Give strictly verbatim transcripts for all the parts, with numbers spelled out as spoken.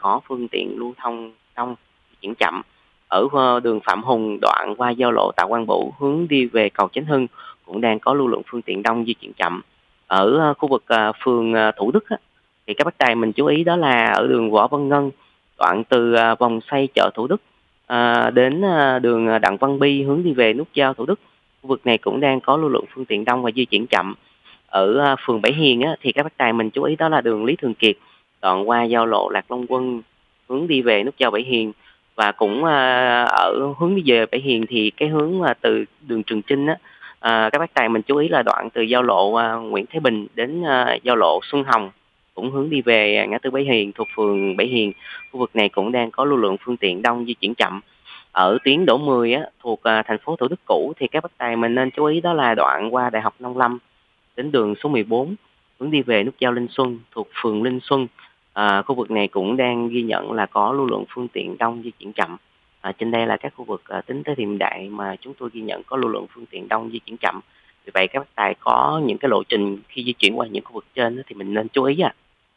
có phương tiện lưu thông đông, di chuyển chậm. Ở ờ, đường Phạm Hùng đoạn qua giao lộ Tạ Quang Bửu hướng đi về cầu Chánh Hưng cũng đang có lưu lượng phương tiện đông, di chuyển chậm. Ở ờ, khu vực ờ, phường ờ, Thủ Đức á, thì các bác tài mình chú ý đó là ở đường Võ Văn Ngân, đoạn từ ờ, vòng xoay chợ Thủ Đức ờ, đến ờ, đường Đặng Văn Bi hướng đi về nút giao Thủ Đức. Khu vực này cũng đang có lưu lượng phương tiện đông và di chuyển chậm. Ở ờ, phường Bảy Hiền á, thì các bác tài mình chú ý đó là đường Lý Thường Kiệt, đoạn qua giao lộ Lạc Long Quân hướng đi về nút giao Bảy Hiền. Và cũng ờ, ở hướng đi về Bảy Hiền thì cái hướng mà từ đường Trường Chinh á, ờ, các bác tài mình chú ý là đoạn từ giao lộ ờ, Nguyễn Thái Bình đến ờ, giao lộ Xuân Hồng cũng hướng đi về ngã tư Bảy Hiền thuộc phường Bảy Hiền. Khu vực này cũng đang có lưu lượng phương tiện đông, di chuyển chậm. Ở tuyến Đỗ mười á, thuộc uh, thành phố Thủ Đức cũ thì các bác tài mình nên chú ý đó là đoạn qua Đại học Nông Lâm đến đường số mười bốn hướng đi về nút giao Linh Xuân thuộc phường Linh Xuân. À, khu vực này cũng đang ghi nhận là có lưu lượng phương tiện đông, di chuyển chậm. À, trên đây là các khu vực uh, tính tới hiện đại mà chúng tôi ghi nhận có lưu lượng phương tiện đông, di chuyển chậm. Vì vậy các bác tài có những cái lộ trình khi di chuyển qua những khu vực trên thì mình nên chú ý à.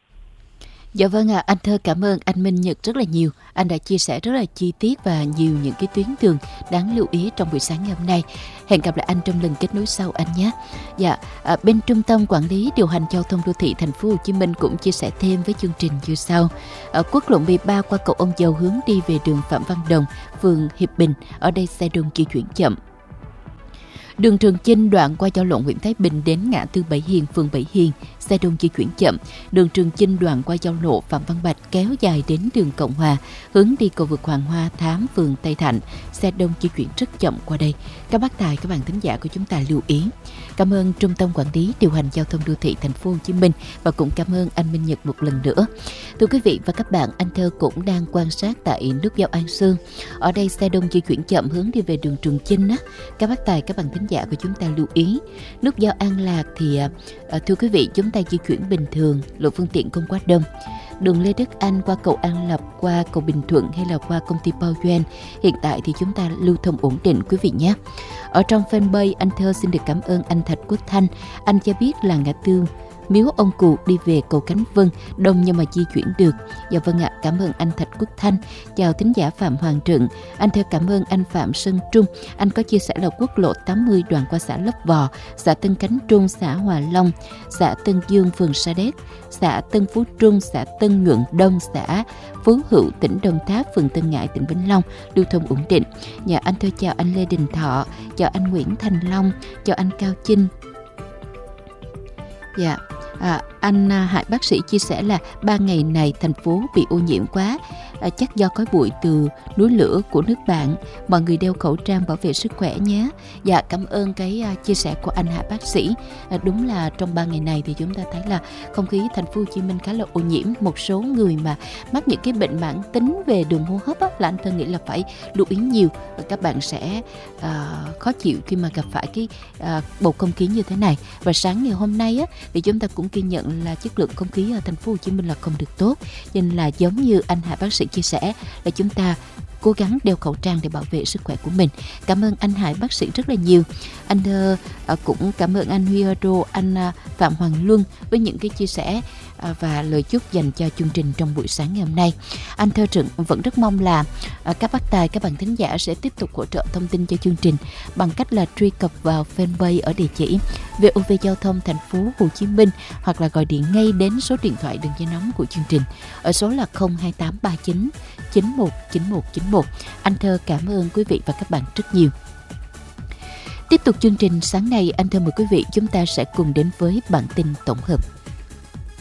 Dạ vâng ạ, à, anh Thơ cảm ơn anh Minh Nhật rất là nhiều. Anh đã chia sẻ rất là chi tiết và nhiều những cái tuyến đường đáng lưu ý trong buổi sáng ngày hôm nay. Hẹn gặp lại anh trong lần kết nối sau anh nhé. Dạ, à, bên Trung tâm Quản lý Điều hành Giao thông Đô thị Thành phố Hồ Chí Minh cũng chia sẻ thêm với chương trình như sau. Ở quốc lộ mười ba qua cầu Ông Dầu hướng đi về đường Phạm Văn Đồng, phường Hiệp Bình, ở đây xe đông di chuyển chậm. Đường Trường Chinh đoạn qua giao lộ Nguyễn Thái Bình đến ngã tư Bảy Hiền, phường Bảy Hiền, xe đông di chuyển chậm. Đường Trường Chinh đoạn qua giao lộ Phạm Văn Bạch kéo dài đến đường Cộng Hòa, hướng đi cầu vượt Hoàng Hoa Thám, phường Tây Thạnh, xe đông di chuyển rất chậm qua đây. Các bác tài, các bạn thính giả của chúng ta lưu ý. Cảm ơn Trung tâm Quản lý Điều hành Giao thông Đô thị Thành phố Hồ Chí Minh và cũng cảm ơn anh Minh Nhật một lần nữa. Thưa quý vị và các bạn, anh Thơ cũng đang quan sát tại nút giao An Sương. Ở đây xe đông di chuyển chậm hướng đi về đường Trường Chinh á. Các bác tài, các bạn thính giả của chúng ta lưu ý. Nút giao An Lạc thì à, thưa quý vị, chúng ta di chuyển bình thường, lượng phương tiện không quá đông. Đường Lê Đức Anh qua cầu An Lập, qua cầu Bình Thuận hay là qua công ty Bao Duên, hiện tại thì chúng ta lưu thông ổn định quý vị nhé. Ở trong fanpage, anh Thơ xin được cảm ơn anh Thạch Quốc Thanh. Anh cho biết là ngã tư Miếu Ông Cụ đi về cầu Khánh Vân đông nhưng mà di chuyển được. Dạ vâng ạ, cảm ơn anh Thạch Quốc Thanh. Chào thính giả Phạm Hoàng Trượng. Anh Thơ cảm ơn anh Phạm Sơn Trung. Anh có chia sẻ là quốc lộ tám mươi đoạn qua xã Lấp Vò, xã Tân Khánh Trung, xã Hòa Long, xã Tân Dương, phường Sa Đéc, xã Tân Phú Trung, xã Tân Nhuận Đông, xã Phú Hữu, tỉnh Đồng Tháp, phường Tân Ngãi, tỉnh Vĩnh Long, lưu thông ổn định. Dạ anh Thơ chào anh Lê Đình Thọ, chào anh Nguyễn Thành Long, chào anh Cao Chinh. Dạ, à, anh Hải bác sĩ chia sẻ là ba ngày này thành phố bị ô nhiễm quá, à, chắc do khói bụi từ núi lửa của nước bạn. Mọi người đeo khẩu trang bảo vệ sức khỏe nhé. Dạ, cảm ơn cái uh, chia sẻ của anh Hải bác sĩ. À, đúng là trong ba ngày này thì chúng ta thấy là không khí thành phố Hồ Chí Minh khá là ô nhiễm. Một số người mà mắc những cái bệnh mãn tính về đường hô hấp á, là anh Thơ nghĩ là phải lưu ý nhiều. Và các bạn sẽ uh, khó chịu khi mà gặp phải cái uh, bầu không khí như thế này. Và sáng ngày hôm nay á, thì chúng ta cũng ghi nhận là chất lượng không khí ở thành phố Hồ Chí Minh là không được tốt, nên là giống như anh Hải bác sĩ chia sẻ là chúng ta cố gắng đeo khẩu trang để bảo vệ sức khỏe của mình. Cảm ơn anh Hải bác sĩ rất là nhiều. Anh uh, cũng cảm ơn anh Huy Đô, anh uh, Phạm Hoàng Luân với những cái chia sẻ uh, và lời chúc dành cho chương trình trong buổi sáng ngày hôm nay. Anh Thơ Trừng vẫn rất mong là uh, các bác tài, các bạn thính giả sẽ tiếp tục hỗ trợ thông tin cho chương trình bằng cách là truy cập vào fanpage ở địa chỉ vê o vê Giao thông Thành phố Hồ Chí Minh hoặc là gọi điện ngay đến số điện thoại đường dây nóng của chương trình ở số là không hai tám ba chín chín một chín một chín một. Anh Thơ cảm ơn quý vị và các bạn rất nhiều. Tiếp tục chương trình sáng nay, anh Thơ mời quý vị chúng ta sẽ cùng đến với bản tin tổng hợp.